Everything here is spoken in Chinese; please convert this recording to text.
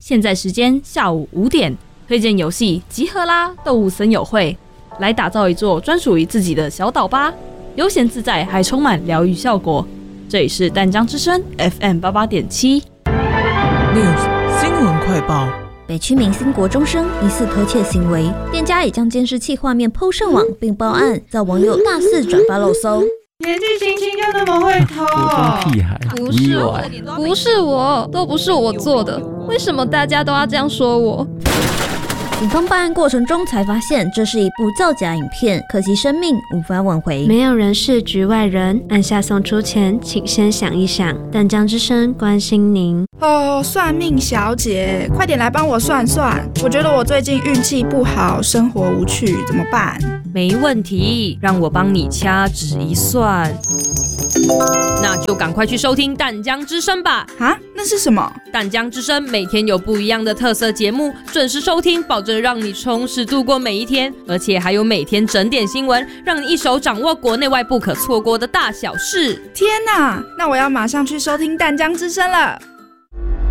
现在时间下午5点，推荐游戏集合啦！动物森友会，来打造一座专属于自己的小岛吧，悠闲自在，还充满疗愈效果。这里是淡江之声 FM88.7 News 新闻快报。 北区明星国中生疑似偷窃行为，店家已将监视器画面 PO 上网并报案，遭网友大肆转发漏搜。 年纪轻轻就那么会偷？ 国中屁孩， 不是我，都不是我做的，为什么大家都要这样说我？ 警方办案过程中才发现，这是一部造假影片，可惜生命无法挽回。 没有人是局外人，按下送出前，请先想一想。淡江之声关心您。 算命小姐，快点来帮我算算，我觉得我最近运气不好，生活无趣，怎么办？ 没问题，让我帮你掐指一算。那就赶快去收听淡江之声吧。 啊，那是什么？ 淡江之声每天有不一样的特色节目，准时收听，保证让你充实度过每一天，而且还有每天整点新闻，让你一手掌握国内外不可错过的大小事。 天哪，那我要马上去收听淡江之声了。